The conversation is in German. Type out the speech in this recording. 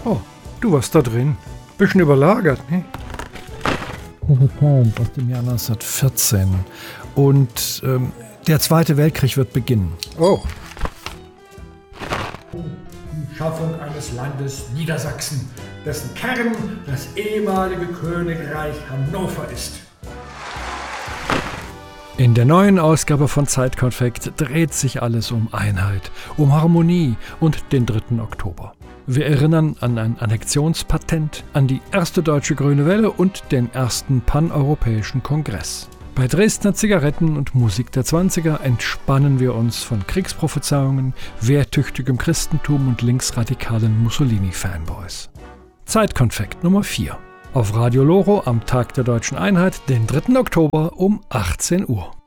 Oh, du warst da drin. Bisschen überlagert, ne? Aus dem Jahr 1914. Und der Zweite Weltkrieg wird beginnen. Oh. Die Schaffung eines Landes Niedersachsen, dessen Kern das ehemalige Königreich Hannover ist. In der neuen Ausgabe von Zeitkonfekt dreht sich alles um Einheit, um Harmonie und den 3. Oktober. Wir erinnern an ein Annexionspatent, an die erste deutsche Grüne Welle und den ersten paneuropäischen Kongress. Bei Dresdner Zigaretten und Musik der 20er entspannen wir uns von Kriegsprophezeiungen, wehrtüchtigem Christentum und linksradikalen Mussolini-Fanboys. Zeitkonfekt Nummer 4. Auf Radio Loro am Tag der Deutschen Einheit, den 3. Oktober um 18 Uhr.